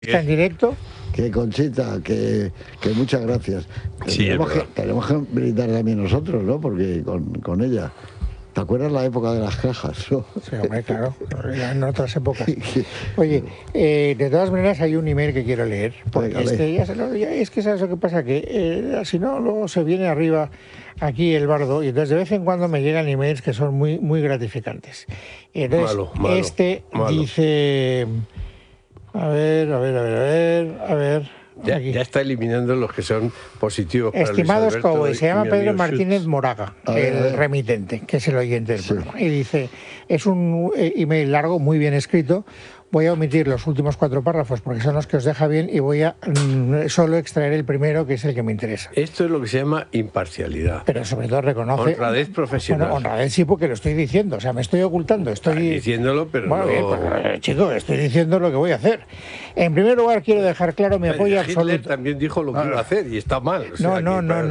¿Está en directo? Que Conchita, que muchas gracias. Sí, tenemos que brindar también nosotros, ¿no? Porque con ella. ¿Te acuerdas la época de las cajas? ¿No? Sí, hombre, claro, en otras épocas. Oye, de todas maneras hay un email que quiero leer, porque es que sabes lo que pasa, que si no, luego se viene arriba aquí el bardo, y entonces de vez en cuando me llegan emails que son muy, muy gratificantes. Y entonces, malo. Dice... A ver... Ya está eliminando los que son positivos. Estimados cowboys, se llama Pedro Martínez Moraga, el remitente, que es el oyente del programa. Y dice, es un email largo, muy bien escrito. Voy a omitir los últimos 4 párrafos porque son los que os deja bien y voy a solo extraer el primero, que es el que me interesa. Esto es lo que se llama imparcialidad. Pero sobre todo reconoce... Honradez profesional. Bueno, honradez sí, porque lo estoy diciendo. O sea, me estoy ocultando. Estoy diciéndolo, pero bueno, bien, pues, chico, estoy diciendo lo que voy a hacer. En primer lugar, quiero dejar claro mi apoyo absoluto. Hitler también dijo lo que iba a hacer y está mal. O sea,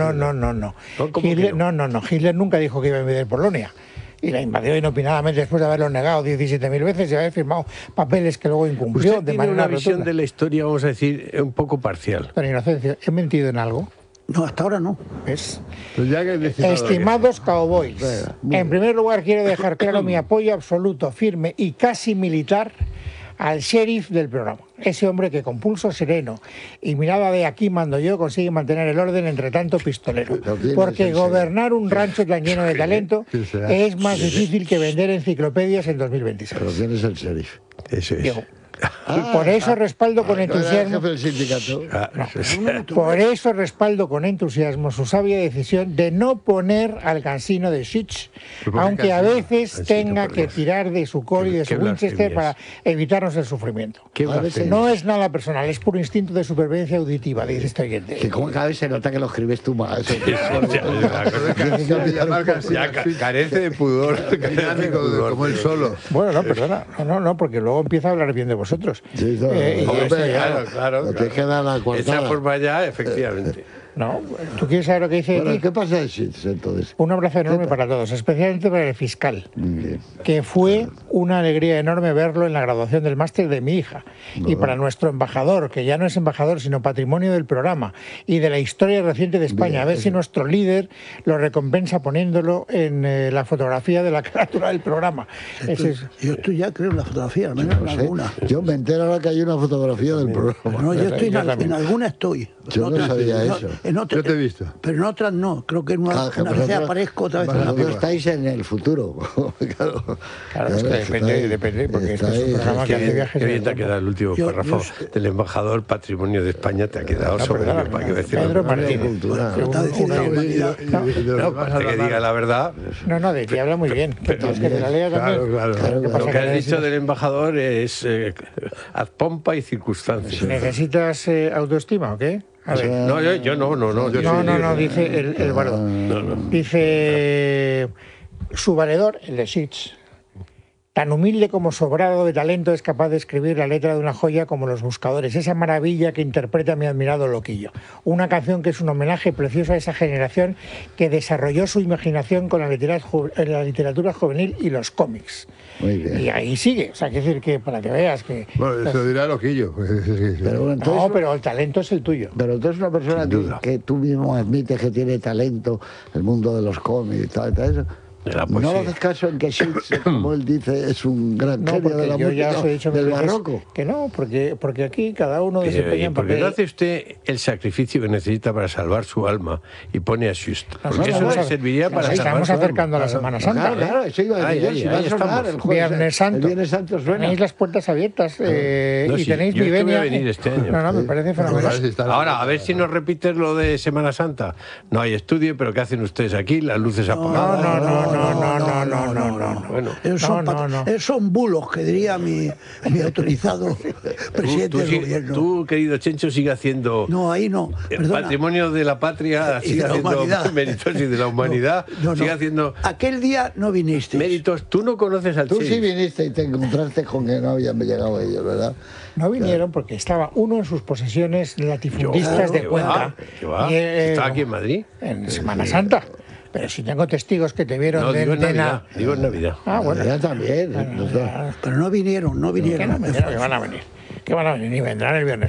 no. Hitler nunca dijo que iba a invadir Polonia. Y la invadió inopinadamente después de haberlo negado 17.000 veces y haber firmado papeles que luego incumplió. Usted tiene una visión de la historia, vamos a decir, un poco parcial. Pero Inocencio, ¿he mentido en algo? No, hasta ahora no. ¿Ves? Pues ya Estimados cowboys, en primer lugar quiero dejar claro mi apoyo absoluto, firme y casi militar al sheriff del programa. Ese hombre que con pulso sereno y mirada de aquí mando yo consigue mantener el orden entre tanto pistolero. Porque gobernar un rancho tan lleno de talento es más difícil que vender enciclopedias en 2026. ¿Pero quién es el sheriff? Eso es. Diego. Y por eso respaldo con entusiasmo. Por eso respaldo con entusiasmo su sabia decisión de no poner al cansino de Schütz, aunque a veces tenga que tirar de su Cor y de su Winchester para evitarnos el sufrimiento. No es nada personal, es puro instinto de supervivencia auditiva, dice este oyente. Que como cada vez se nota que lo escribes tú más. Ya carece de pudor, como él solo. Bueno, no, perdona, no, porque luego empieza a hablar bien de vosotros. Sí, claro. Te queda la coartada. Esa forma ya, efectivamente. No, ¿tú quieres saber lo que dice aquí? ¿Qué pasa entonces? Un abrazo enorme para todos, especialmente para el fiscal, que fue una alegría enorme verlo en la graduación del máster de mi hija. Y para nuestro embajador, que ya no es embajador, sino patrimonio del programa y de la historia reciente de España. A ver si nuestro líder lo recompensa poniéndolo en la fotografía de la carátula del programa. Yo estoy ya, creo, en la fotografía, al menos en alguna. Yo me entero ahora que hay una fotografía del programa. No, yo estoy en alguna estoy. Yo no sabía eso. Yo te he visto. Pero en otras no. Creo que en una vez aparezco, otra vez vosotros estáis en el futuro. Claro, es que depende, porque esto es un programa que hace viajes. Qué bien te ha quedado el último párrafo del embajador patrimonio de España, te ha quedado sobre para que Pedro Martínez. Que diga la verdad. No, de ti habla muy bien. Que te la lea también. Claro. Lo que has dicho del embajador es ad pompa y circunstancia. ¿Necesitas autoestima o qué? A ver. No, yo no. No, dice el bardo. Dice su valedor, el de Schütz, tan humilde como sobrado de talento es capaz de escribir la letra de una joya como Los Buscadores, esa maravilla que interpreta mi admirado Loquillo. Una canción que es un homenaje precioso a esa generación que desarrolló su imaginación con la literatura juvenil y los cómics. Muy bien. Y ahí sigue, o sea, quiere decir que para que veas que... Bueno, eso dirá Loquillo. Pero el talento es el tuyo. Pero tú eres una persona que tú mismo admites que tiene talento, el mundo de los cómics y tal eso. No le haces caso en que Schütz, como él dice, es un gran genio de la música del barroco. Que no, porque aquí cada uno desempeña en papel. ¿Por qué no hace usted el sacrificio que necesita para salvar su alma y pone a Schütz? Porque eso le serviría para salvar su alma. Estamos acercando a la Semana Santa. Claro, eso iba a decir. Va a sonar el Viernes Santo. El Viernes Santo suena. Tenéis las puertas abiertas y tenéis mi venia. Yo voy a venir este año. No, me parece fenomenal. Ahora, a ver si nos repites lo de Semana Santa. No hay estudio, pero ¿qué hacen ustedes aquí? Las luces apagadas. No. Bueno, esos son bulos, que diría mi autorizado presidente del gobierno. Tú, querido Chencho, sigue haciendo... No, ahí no. El patrimonio de la patria, sigue haciendo méritos y de la humanidad. Sigue haciendo... Aquel día no viniste. Méritos. Tú no conoces al Tú sí viniste y te encontraste con que no habían llegado ellos, ¿verdad? No vinieron porque estaba uno en sus posesiones latifundistas de Cuenca. ¿Estaba aquí en Madrid? En Semana Santa. Pero si tengo testigos que te vieron digo en Navidad. Digo en Navidad. Bueno, ya también. Pero no vinieron. Que van a venir. Que van a venir, ni vendrán el viernes